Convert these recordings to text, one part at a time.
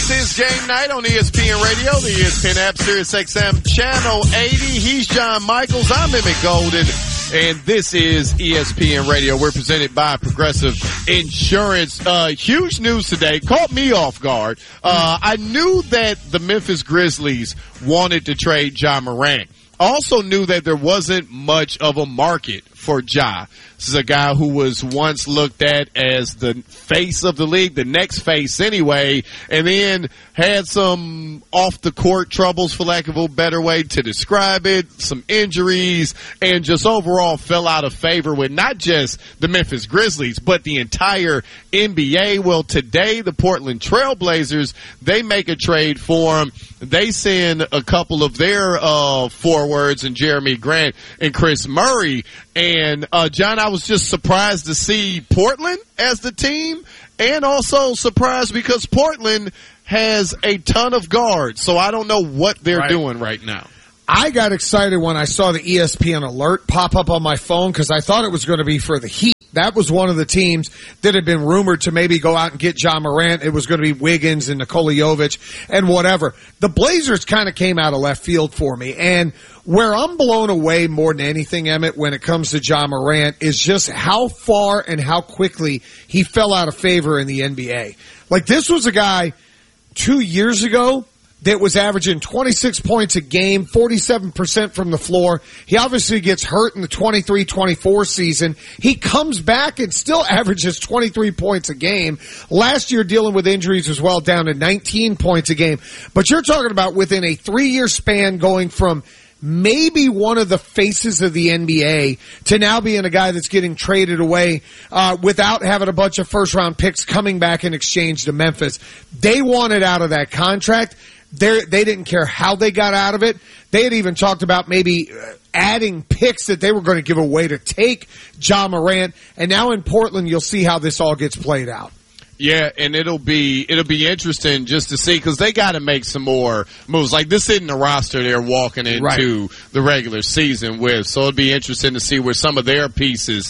This is Game Night on ESPN Radio, the ESPN app, Sirius XM Channel 80. He's John Michaels. I'm Emmett Golden, and this is ESPN Radio. We're presented by Progressive Insurance. Huge news today. Caught me off guard. I knew that the Memphis Grizzlies wanted to trade Ja Morant. Also knew that there wasn't much of a market for Ja. This is a guy who was once looked at as the face of the league, the next face anyway, and then had some off-the-court troubles, for lack of a better way to describe it, some injuries, and just overall fell out of favor with not just the Memphis Grizzlies, but the entire NBA. Well, today, the Portland Trail Blazers, they make a trade for him. They send a couple of their forwards, and Jeremy Grant and Chris Murray. And, John, I was just surprised to see Portland as the team, and also surprised because Portland has a ton of guards, so I don't know what they're doing right now. I got excited when I saw the ESPN alert pop up on my phone because I thought it was going to be for the Heat. That was one of the teams that had been rumored to maybe go out and get Ja Morant. It was going to be Wiggins and Nikola Jovic and whatever. The Blazers kind of came out of left field for me. And where I'm blown away more than anything, Emmett, when it comes to Ja Morant is just how far and how quickly he fell out of favor in the NBA. Like, this was a guy 2 years ago that was averaging 26 points a game, 47% from the floor. He obviously gets hurt in the 23-24 season. He comes back and still averages 23 points a game. Last year, dealing with injuries as well, down to 19 points a game. But you're talking about within a 3-year span going from maybe one of the faces of the NBA to now being a guy that's getting traded away without having a bunch of first-round picks coming back in exchange to Memphis. They wanted out of that contract. They didn't care how they got out of it. They had even talked about maybe adding picks that they were going to give away to take Ja Morant. And now in Portland, you'll see how this all gets played out. Yeah, and it'll be interesting just to see because they got to make some more moves. Like, this isn't a roster they're walking into the regular season with, so it'll be interesting to see where some of their pieces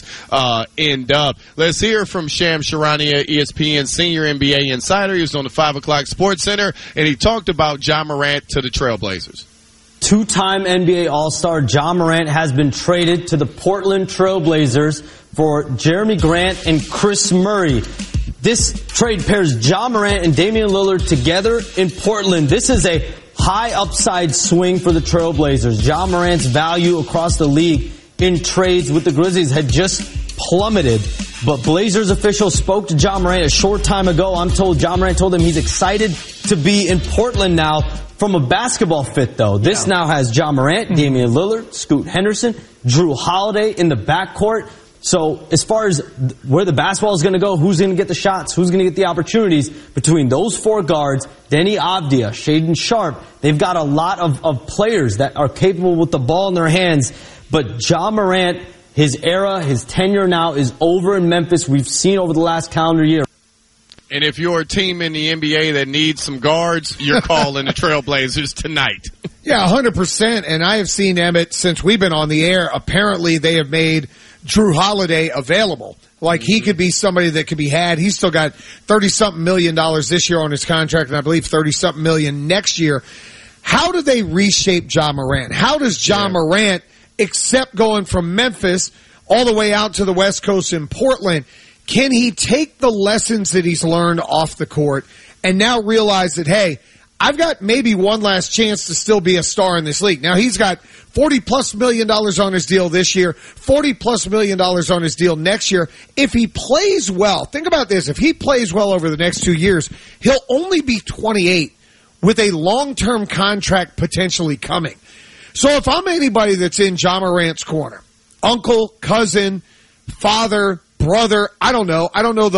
end up. Let's hear from Shams Charania, ESPN senior NBA insider. He was on the 5 o'clock Sports Center, and he talked about Ja Morant to the Trailblazers. Two-time NBA All-Star Ja Morant has been traded to the Portland Trail Blazers for Jeremy Grant and Chris Murray. This trade pairs Ja Morant and Damian Lillard together in Portland. This is a high upside swing for the Trail Blazers. Ja Morant's value across the league in trades with the Grizzlies had just plummeted. But Blazers officials spoke to Ja Morant a short time ago. I'm told Ja Morant told him he's excited to be in Portland now. From a basketball fit, though, this now has Ja Morant, Damian Lillard, Scoot Henderson, Drew Holiday in the backcourt. So as far as where the basketball is going to go, who's going to get the shots, who's going to get the opportunities between those four guards, Deni Avdija, Shaedon Sharpe, they've got a lot of players that are capable with the ball in their hands. But Ja Morant, his era, his tenure now is over in Memphis. We've seen over the last calendar year. And if you're a team in the NBA that needs some guards, you're calling the Trailblazers tonight. Yeah, 100%. And I have seen, Emmett, since we've been on the air, apparently they have made Drew Holiday available. Like, he could be somebody that could be had. He's still got $30-something million this year on his contract, and I believe $30-something million next year. How do they reshape Ja Morant? How does Ja Morant, except going from Memphis all the way out to the West Coast in Portland, can he take the lessons that he's learned off the court and now realize that, hey, I've got maybe one last chance to still be a star in this league? Now, he's got $40+ million on his deal this year, $40+ million on his deal next year. If he plays well, think about this. If he plays well over the next 2 years, he'll only be 28 with a long-term contract potentially coming. So if I'm anybody that's in Ja Morant's corner, uncle, cousin, father, brother, I don't know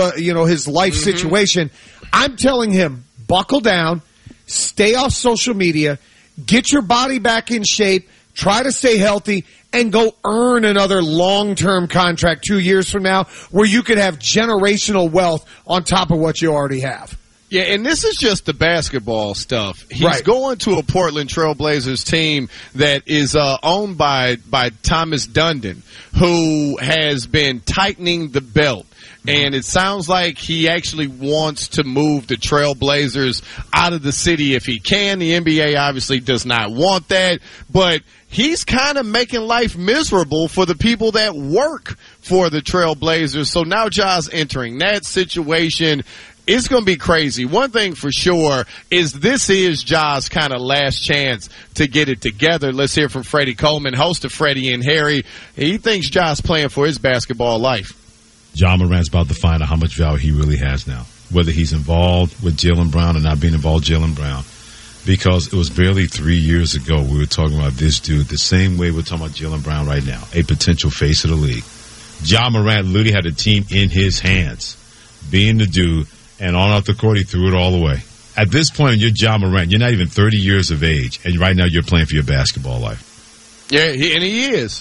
his life situation. I'm telling him, buckle down, stay off social media, get your body back in shape, try to stay healthy, and go earn another long-term contract 2 years from now where you could have generational wealth on top of what you already have. Yeah, and this is just the basketball stuff. He's going to a Portland Trail Blazers team that is owned by Thomas Dundon, who has been tightening the belt. And it sounds like he actually wants to move the Trailblazers out of the city if he can. The NBA obviously does not want that, but he's kind of making life miserable for the people that work for the Trailblazers. So now Ja's entering that situation. It's going to be crazy. One thing for sure is this is Ja's kind of last chance to get it together. Let's hear from Freddie Coleman, host of Freddie and Harry. He thinks Ja's playing for his basketball life. Ja Morant's about to find out how much value he really has now, whether he's involved with Jaylen Brown or not being involved with Jaylen Brown. Because it was barely 3 years ago we were talking about this dude the same way we're talking about Jaylen Brown right now, a potential face of the league. Ja Morant literally had a team in his hands, being the dude, and on off the court he threw it all away. At this point, you're Ja Morant. You're not even 30 years of age, and right now you're playing for your basketball life. Yeah, and he is.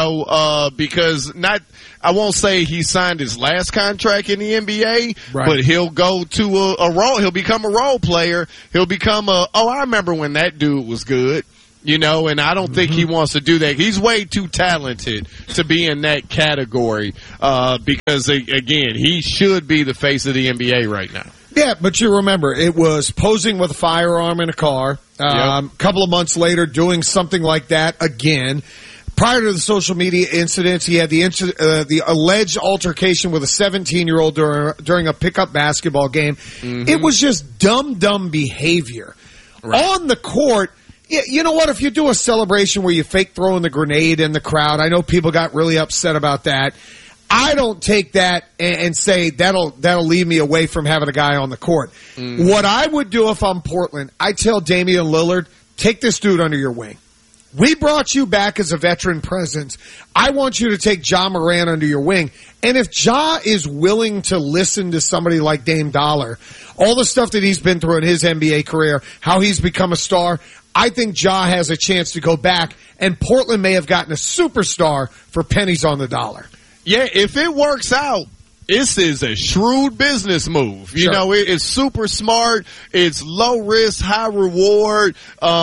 Because I won't say he signed his last contract in the NBA, right, but he'll go to a role. He'll become a role player. He'll become I remember when that dude was good, and I don't think he wants to do that. He's way too talented to be in that category, because again, he should be the face of the NBA right now. Yeah, but you remember, it was posing with a firearm in a car. Couple of months later, doing something like that again. Prior to the social media incidents, he had the alleged altercation with a 17-year-old during a pickup basketball game. Mm-hmm. It was just dumb behavior. Right. On the court, you know what? If you do a celebration where you fake throwing the grenade in the crowd, I know people got really upset about that. I don't take that and say that'll lead me away from having a guy on the court. Mm-hmm. What I would do if I'm Portland, I tell Damian Lillard, take this dude under your wing. We brought you back as a veteran presence. I want you to take Ja Morant under your wing. And if Ja is willing to listen to somebody like Dame Dollar, all the stuff that he's been through in his NBA career, how he's become a star, I think Ja has a chance to go back, and Portland may have gotten a superstar for pennies on the dollar. Yeah, if it works out, this is a shrewd business move. You know, it's super smart. It's low risk, high reward.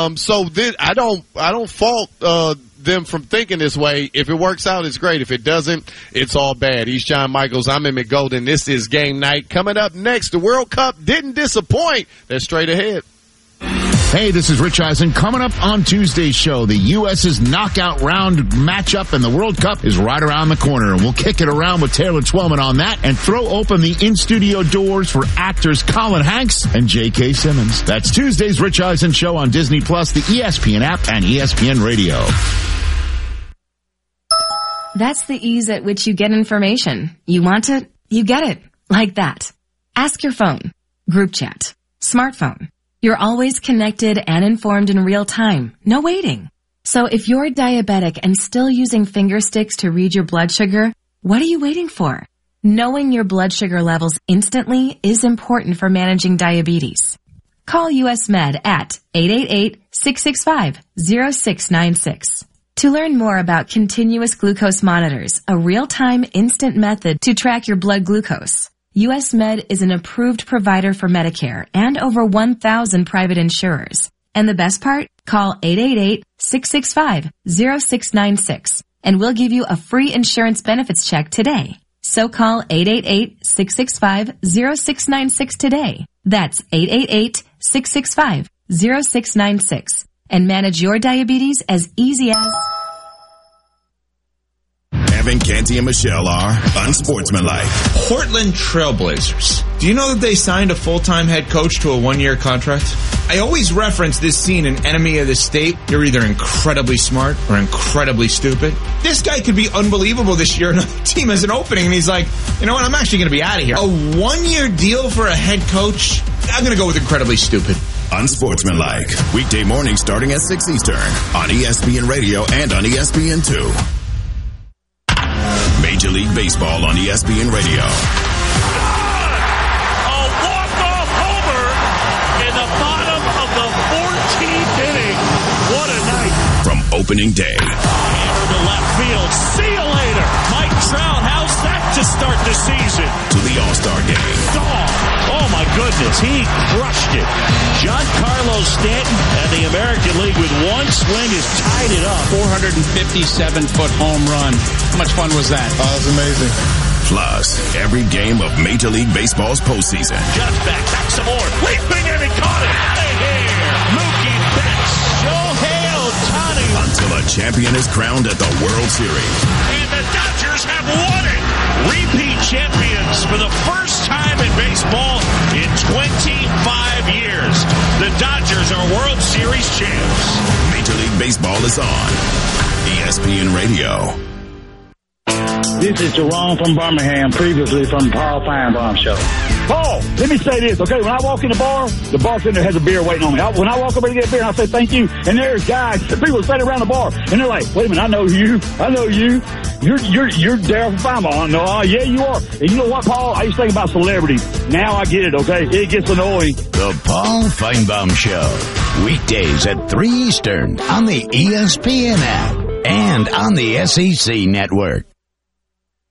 I don't fault them from thinking this way. If it works out, it's great. If it doesn't, it's all bad. He's John Michaels. I'm Emmett Golden. This is Game Night. Coming up next, the World Cup didn't disappoint. That's straight ahead. Hey, this is Rich Eisen. Coming up on Tuesday's show, the U.S.'s knockout round matchup and the World Cup is right around the corner. And we'll kick it around with Taylor Twellman on that and throw open the in-studio doors for actors Colin Hanks and J.K. Simmons. That's Tuesday's Rich Eisen show on Disney+, the ESPN app, and ESPN Radio. That's the ease at which you get information. You want it, you get it. Like that. Ask your phone. Group chat. Smartphone. You're always connected and informed in real time. No waiting. So if you're diabetic and still using finger sticks to read your blood sugar, what are you waiting for? Knowing your blood sugar levels instantly is important for managing diabetes. Call US Med at 888-665-0696. To learn more about continuous glucose monitors, a real-time instant method to track your blood glucose. US Med is an approved provider for Medicare and over 1,000 private insurers. And the best part? Call 888-665-0696 and we'll give you a free insurance benefits check today. So call 888-665-0696 today. That's 888-665-0696 and manage your diabetes as easy as... Evan, Canty, and Michelle are unsportsmanlike. Portland Trailblazers. Do you know that they signed a full-time head coach to a one-year contract? I always reference this scene in Enemy of the State. You're either incredibly smart or incredibly stupid. This guy could be unbelievable this year. Another team has an opening, and he's like, you know what, I'm actually going to be out of here. A one-year deal for a head coach? I'm going to go with incredibly stupid. Unsportsmanlike. Weekday mornings starting at 6 Eastern on ESPN Radio and on ESPN2. Major League Baseball on ESPN Radio. A walk-off homer in the bottom of the 14th inning. What a night. From opening day. Hammer to left field. See you later. Mike Trout, how's that to start the season? To the All-Star game. Oh my goodness, he crushed it. Giancarlo Stanton and the American League with one swing has tied it up. 457-foot home run. How much fun was that? Oh, it was amazing. Plus, every game of Major League Baseball's postseason. Judge back some more. Leaping and he caught it. Out of here. Mookie Betts. Shohei Ohtani. Until a champion is crowned at the World Series. And the Dodgers have won it. Repeat champions for the first time in baseball in 25 years. The Dodgers are World Series champs. Major League Baseball is on ESPN Radio. This is Jerome from Birmingham, previously from Paul Feinbaum Show. Paul, let me say this, okay? When I walk in the bartender has a beer waiting on me. When I walk over to get a beer, and I say thank you, and there's guys, people standing around the bar, and they're like, wait a minute, I know you. You're Daryl Feinbaum. No, yeah, you are. And you know what, Paul? I used to think about celebrities. Now I get it, okay? It gets annoying. The Paul Feinbaum Show. Weekdays at 3 Eastern on the ESPN app and on the SEC Network.